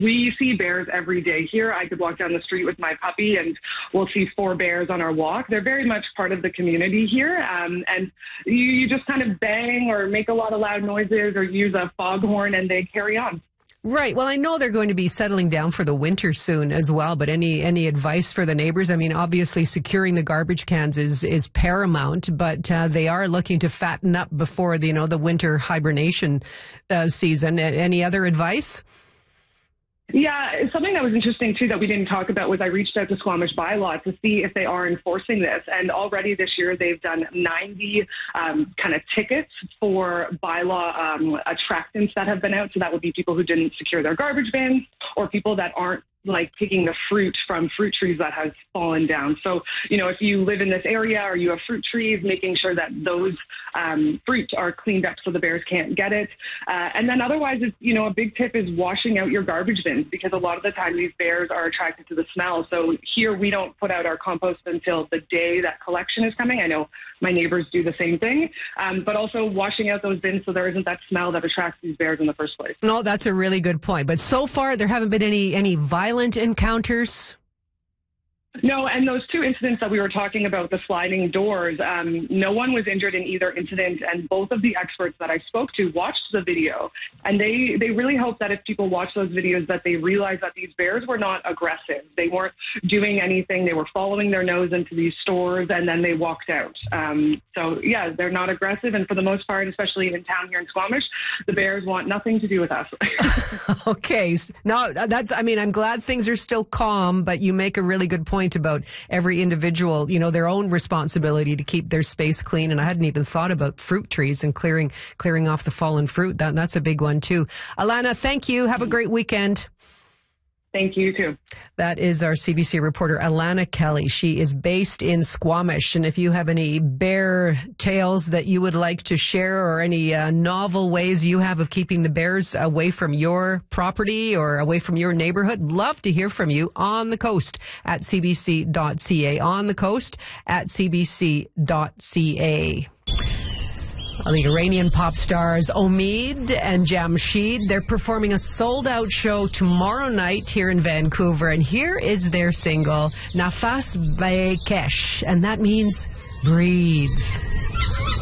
We see bears every day here. I could walk down the street with my puppy and we'll see 4 bears on our walk. They're very much part of the community here. And you just kind of bang or make a lot of loud noises or use a foghorn and they carry on. Right. Well, I know they're going to be settling down for the winter soon as well, but any advice for the neighbors? I mean, obviously securing the garbage cans is paramount, but they are looking to fatten up before the winter hibernation season. Any other advice? Yeah, something that was interesting, too, that we didn't talk about was I reached out to Squamish Bylaw to see if they are enforcing this. And already this year, they've done 90 kind of tickets for bylaw attractants that have been out. So that would be people who didn't secure their garbage bins or people that aren't picking the fruit from fruit trees that has fallen down. So, if you live in this area or you have fruit trees, making sure that those fruit are cleaned up so the bears can't get it. And then otherwise, it's, a big tip is washing out your garbage bins because a lot of the time these bears are attracted to the smell. So here we don't put out our compost until the day that collection is coming. I know my neighbors do the same thing, but also washing out those bins so there isn't that smell that attracts these bears in the first place. No, that's a really good point. But so far, there haven't been any violent encounters? No, and those 2 incidents that we were talking about, the sliding doors, no one was injured in either incident, and both of the experts that I spoke to watched the video, and they really hope that if people watch those videos that they realize that these bears were not aggressive. They weren't doing anything. They were following their nose into these stores, and then they walked out. So, yeah, they're not aggressive, and for the most part, especially in town here in Squamish, the bears want nothing to do with us. Okay. No, I'm glad things are still calm, but you make a really good point about every individual, their own responsibility to keep their space clean. And I hadn't even thought about fruit trees and clearing off the fallen fruit. That's a big one too. Alana, thank you. Have a great weekend. Thank you, too. That is our CBC reporter, Alana Kelly. She is based in Squamish. And if you have any bear tales that you would like to share or any novel ways you have of keeping the bears away from your property or away from your neighborhood, love to hear from you on the coast at cbc.ca. On the coast at cbc.ca. The Iranian pop stars Omid and Jamshid, they're performing a sold-out show tomorrow night here in Vancouver. And here is their single, Nafas Bekesh, and that means breathe.